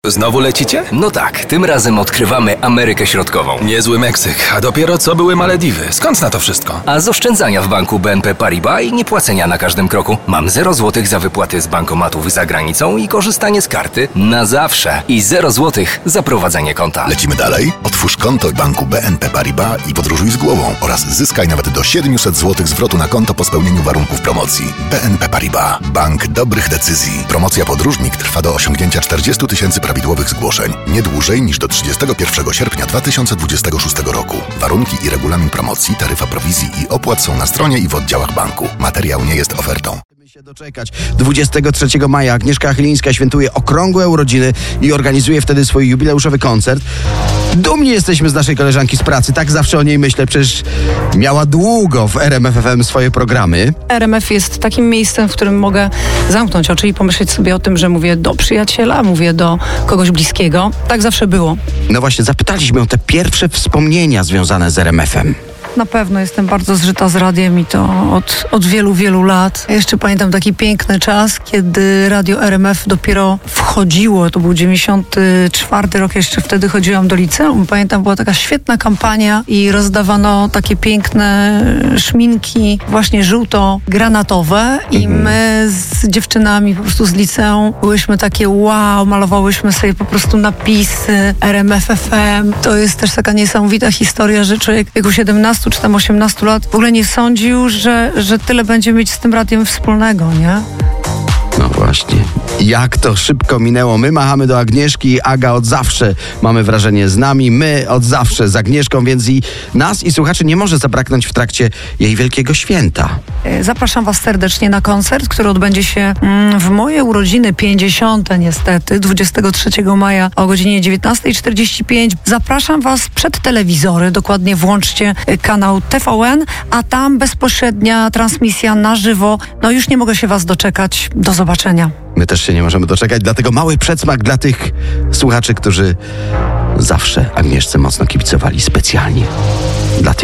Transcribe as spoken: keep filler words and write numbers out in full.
Znowu lecicie? No tak, tym razem odkrywamy Amerykę Środkową. Niezły Meksyk, a dopiero co były Malediwy. Skąd na to wszystko? A z oszczędzania w banku B N P Paribas i niepłacenia na każdym kroku. Mam zero złotych za wypłaty z bankomatów za granicą i korzystanie z karty na zawsze. I zero złotych za prowadzenie konta. Lecimy dalej? Otwórz konto w banku B N P Paribas i podróżuj z głową oraz zyskaj nawet do siedemset złotych zwrotu na konto po spełnieniu warunków promocji. B N P Paribas. Bank dobrych decyzji. Promocja Podróżnik trwa do osiągnięcia czterdziestu tysięcy prawidłowych zgłoszeń. Nie dłużej niż do trzydziestego pierwszego sierpnia dwa tysiące dwudziestego szóstego roku. Warunki i regulamin promocji, taryfa prowizji i opłat są na stronie i w oddziałach banku. Materiał nie jest ofertą. Się doczekać. dwudziestego trzeciego maja Agnieszka Chylińska świętuje okrągłe urodziny i organizuje wtedy swój jubileuszowy koncert. Dumni jesteśmy z naszej koleżanki z pracy, tak zawsze o niej myślę, przecież miała długo w R M F F M swoje programy. R M F jest takim miejscem, w którym mogę zamknąć oczy i pomyśleć sobie o tym, że mówię do przyjaciela, mówię do kogoś bliskiego. Tak zawsze było. No właśnie, zapytaliśmy o te pierwsze wspomnienia związane z R M F em. Na pewno jestem bardzo zżyta z radiem i to od, od wielu, wielu lat. Ja jeszcze pamiętam taki piękny czas, kiedy Radio R M F dopiero wchodziło. To był dziewięćdziesiąty czwarty rok, jeszcze wtedy chodziłam do liceum. Pamiętam, była taka świetna kampania i rozdawano takie piękne szminki, właśnie żółto-granatowe i my z dziewczynami po prostu z liceum byłyśmy takie wow, malowałyśmy sobie po prostu napisy R M F F M. To jest też taka niesamowita historia, że człowiek w wieku siedemnastu czy tam osiemnastu lat w ogóle nie sądził, że, że tyle będzie mieć z tym radiem wspólnego, nie? No właśnie. Jak to szybko minęło. My machamy do Agnieszki, Aga od zawsze, mamy wrażenie, z nami, my od zawsze z Agnieszką, więc i nas i słuchaczy nie może zabraknąć w trakcie jej wielkiego święta. Zapraszam was serdecznie na koncert, który odbędzie się mm, w moje urodziny pięćdziesiąte niestety, dwudziestego trzeciego maja o godzinie dziewiętnasta czterdzieści pięć. Zapraszam was przed telewizory, dokładnie włączcie kanał T V N, a tam bezpośrednia transmisja na żywo. No już nie mogę się was doczekać. Do zobaczenia. My też się nie możemy doczekać, dlatego mały przedsmak dla tych słuchaczy, którzy zawsze Agnieszce mocno kibicowali specjalnie.